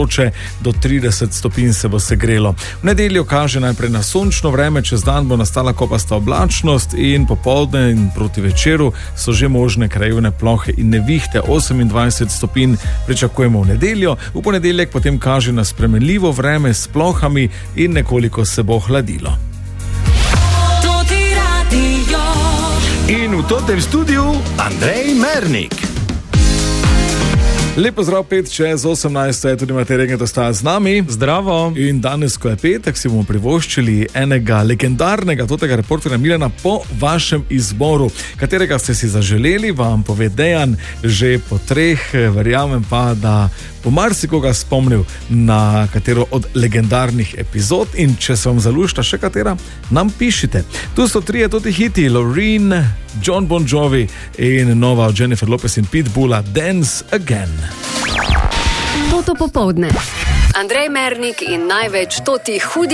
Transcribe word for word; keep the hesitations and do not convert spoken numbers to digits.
vroče, do trideset stopinj se bo segrelo. V nedeljo kaže najprej na sončno vreme, čez dan bo nastala kopasta oblačnost in popoldne in proti večeru so že možne krajevne plohe in nevihte. osemindvajset stopinj pričakujemo v nedeljo, v ponedeljek potem kaže na spremenljivo vreme s plohami in nekoliko se bo hladilo. In v totem studiu Andrej Mernik. Lep pozdrav, pet čez osemnajst, je tudi Matej, da sta z nami. Zdravo. In danes, ko je petek, si bomo privoščili enega legendarnega totega reporterja Milana po vašem izboru, katerega ste si zaželeli, vam pove Dejan že po treh, verjamem pa, da bo marsikoga spomnil na katero od legendarnih epizod in če se vam zalušta še katera, nam pišite. Tu so trije toti hiti, Loreen, John Bon Jovi in nova od Jennifer Lopez in Pitbulla, Dance Again. Toto popoldne. Andrej Mernik in največ toti hudi